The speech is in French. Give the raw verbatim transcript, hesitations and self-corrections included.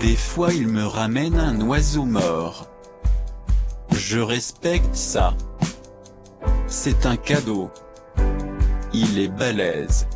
Des fois il me ramène un oiseau mort. Je respecte ça. C'est un cadeau. Il est balèze.